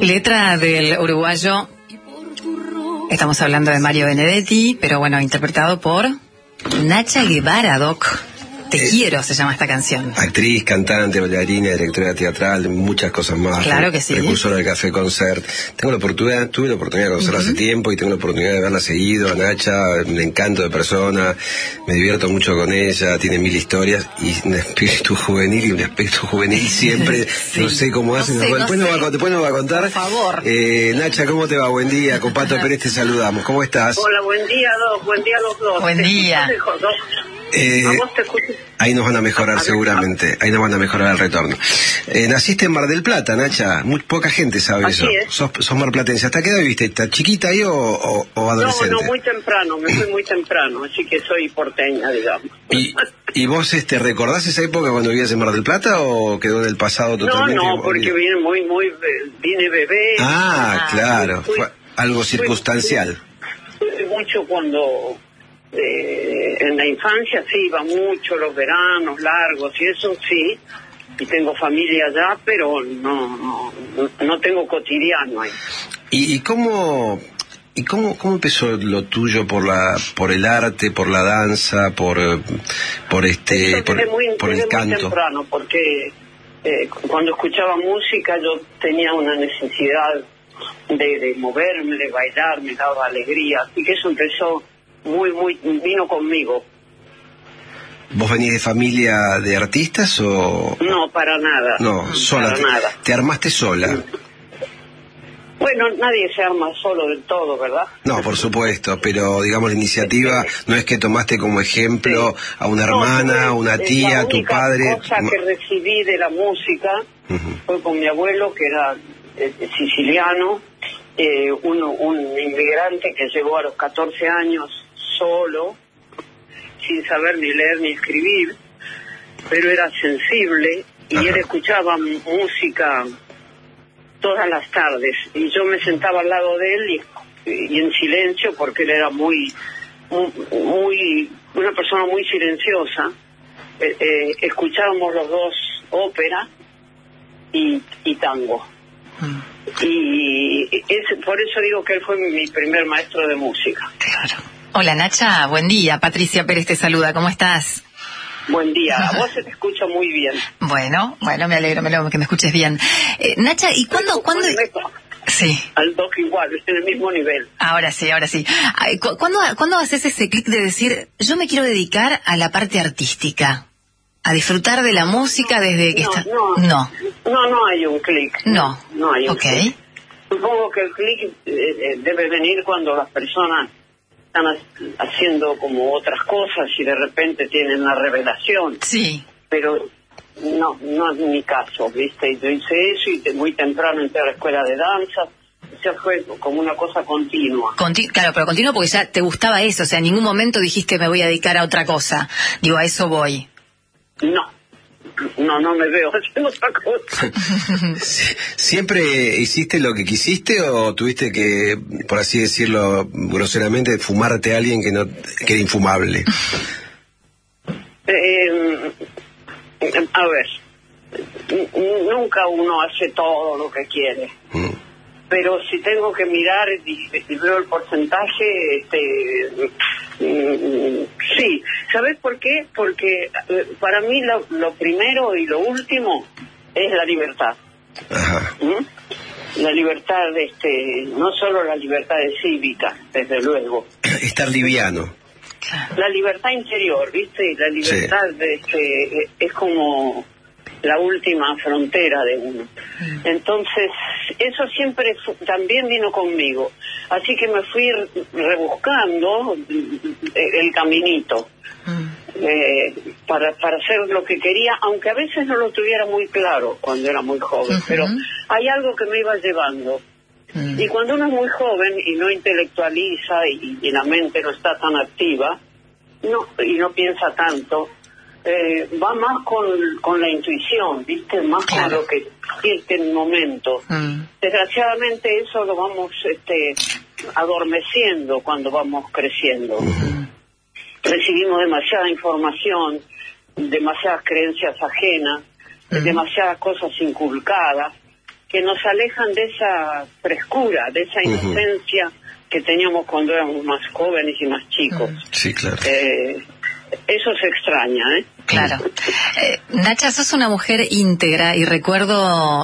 Letra del uruguayo, estamos hablando de Mario Benedetti, pero bueno, interpretado por Nacha Guevara, Doc. Te quiero, se llama esta canción. Actriz, cantante, bailarina, directora teatral, muchas cosas más. Claro que sí. Precursora del Café Concert. Tuve la oportunidad de conocerla hace tiempo y tengo la oportunidad de verla seguido. A Nacha, un encanto de persona, me divierto mucho con ella, tiene mil historias y un espíritu juvenil y un aspecto juvenil siempre. Sí. No sé cómo hace. Después nos va a contar. Por favor. Nacha, ¿cómo te va? Buen día. Con Pato Pérez te saludamos. ¿Cómo estás? Hola, buen día, Doc. Buen día a los dos. Buen día. Ahí nos van a mejorar seguramente, ahí nos van a mejorar el retorno. Naciste en Mar del Plata, Nacha, muy poca gente sabe así eso. Es. Sos marplatense. ¿Hasta qué edad viviste? ¿Estás chiquita ahí o adolescente? No, muy temprano, me fui muy temprano, así que soy porteña, digamos. ¿Y vos recordás esa época cuando vivías en Mar del Plata o quedó en el pasado totalmente? No, porque vine bebé. Claro, fue algo circunstancial. Fui mucho cuando... en la infancia sí, iba mucho, los veranos largos y eso sí, y tengo familia allá, pero no tengo cotidiano ahí. ¿Y cómo empezó lo tuyo por el arte, por la danza, por el canto? Muy temprano, porque cuando escuchaba música yo tenía una necesidad de moverme, de bailar, me daba alegría, así que eso empezó vino conmigo. ¿Vos venís de familia de artistas o...? No, para nada. No, sola. Para nada. ¿Te armaste sola? Bueno, nadie se arma solo del todo, ¿verdad? No, por supuesto, pero digamos la iniciativa no es que tomaste como ejemplo a una hermana, a una tía, a tu padre. La única cosa que recibí de la música fue con mi abuelo, que era siciliano, un inmigrante que llegó a los 14 años solo, sin saber ni leer ni escribir, pero era sensible y él escuchaba música todas las tardes y yo me sentaba al lado de él y en silencio, porque él era una persona muy silenciosa. Escuchábamos los dos ópera y tango. Y por eso digo que él fue mi primer maestro de música. Claro. Hola Nacha, buen día. Patricia Pérez te saluda, ¿cómo estás? Buen día, a vos se te escucha muy bien. Bueno, me alegro que me escuches bien. Nacha, ¿y cuándo? Sí. Al Doc igual, en el mismo nivel. Ahora sí. ¿Cuándo haces ese clic de decir, yo me quiero dedicar a la parte artística? A disfrutar de la música desde que está... No hay un clic. No hay un clic. Supongo que el clic debe venir cuando las personas están haciendo como otras cosas y de repente tienen una revelación. Sí. Pero no es mi caso, ¿viste? Yo hice eso y muy temprano entré a la escuela de danza. O sea, fue como una cosa continua. Claro, pero continua porque ya te gustaba eso. O sea, en ningún momento dijiste me voy a dedicar a otra cosa. Digo, a eso voy. No me veo haciendo otra cosa. ¿Siempre hiciste lo que quisiste o tuviste que, por así decirlo groseramente, fumarte a alguien que era infumable? A ver, nunca uno hace todo lo que quiere. Pero si tengo que mirar y veo el porcentaje, sí. ¿Sabes por qué? Porque para mí lo primero y lo último es la libertad. Ajá. La libertad, no solo la libertad cívica, desde luego. Estar liviano. La libertad interior, ¿viste? La libertad es como la última frontera de uno. Entonces, eso siempre también vino conmigo. Así que me fui rebuscando el caminito para hacer lo que quería, aunque a veces no lo tuviera muy claro cuando era muy joven, pero hay algo que me iba llevando. Y cuando uno es muy joven y no intelectualiza y la mente no está tan activa y no piensa tanto, va más con la intuición, ¿viste? Más con lo que siente en el momento. Desgraciadamente eso lo vamos adormeciendo cuando vamos creciendo. Recibimos demasiada información, demasiadas creencias ajenas, demasiadas cosas inculcadas, que nos alejan de esa frescura, de esa inocencia que teníamos cuando éramos más jóvenes y más chicos. Sí, claro. Eso se extraña, ¿eh? Claro. Nacha, sos una mujer íntegra y recuerdo